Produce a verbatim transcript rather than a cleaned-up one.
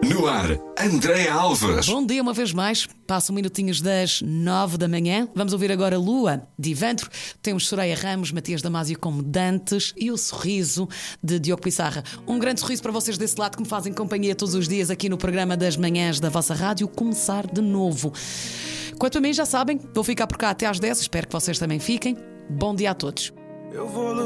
No ar, Andréa Alves. Bom dia uma vez mais. Passam minutinhos das nove da manhã. Vamos ouvir agora Lua, de Ivandro. Temos Soraya Ramos, Matias Damasio como Dantes e o sorriso de Diogo Pissarra. Um grande sorriso para vocês desse lado que me fazem companhia todos os dias aqui no programa das manhãs da vossa rádio. Começar de novo. Quanto a mim, já sabem, vou ficar por cá até às dez. Espero que vocês também fiquem. Bom dia a todos. Eu vou